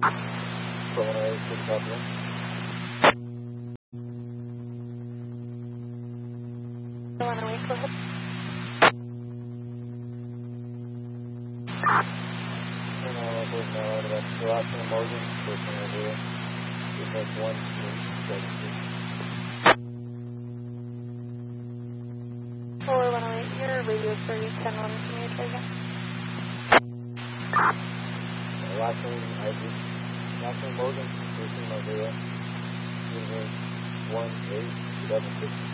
Preliminary to the copy. Go ahead. And I'll report now about Jocelyn Morgan, person over here. We have 1-3-7-6. 4108, your radio 3010, can you try again? Last name Morgan, person over here. We have 1-8-7-6.